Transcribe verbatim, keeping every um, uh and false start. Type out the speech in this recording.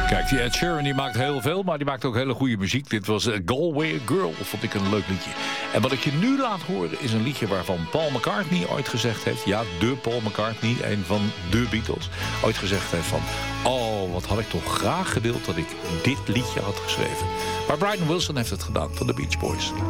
Kijk, die Ed Sheeran die maakt heel veel, maar die maakt ook hele goede muziek. Dit was uh, Galway Girl, vond ik een leuk liedje. En wat ik je nu laat horen is een liedje waarvan Paul McCartney ooit gezegd heeft... ja, de Paul McCartney, een van de Beatles, ooit gezegd heeft van... oh, wat had ik toch graag gewild dat ik dit liedje had geschreven. Maar Brian Wilson heeft het gedaan van de Beach Boys.